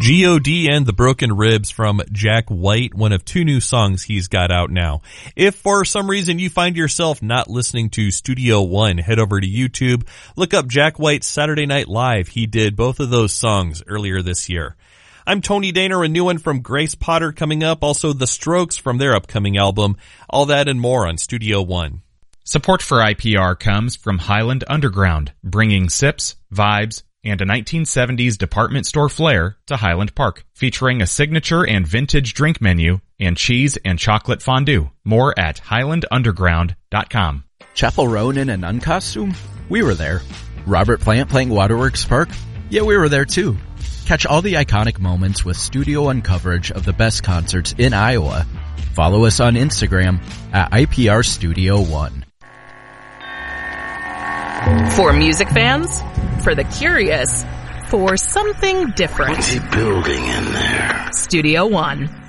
G.O.D. and the Broken Ribs from Jack White, one of two new songs he's got out now. If for some reason you find yourself not listening to Studio One, head over to YouTube, look up Jack White's Saturday Night Live. He did both of those songs earlier this year. I'm Tony Daner, a new one from Grace Potter coming up, also The Strokes from their upcoming album. All that and more on Studio One. Support for IPR comes from Highland Underground, bringing sips, vibes, and a 1970s department store flair to Highland Park, featuring a signature and vintage drink menu and cheese and chocolate fondue. More at highlandunderground.com. Chapel Roan in a nun costume? We were there. Robert Plant playing Waterworks Park? Yeah, we were there too. Catch all the iconic moments with Studio One coverage of the best concerts in Iowa. Follow us on Instagram at IPR Studio One. For music fans, for the curious, for something different. What's he building in there? Studio One.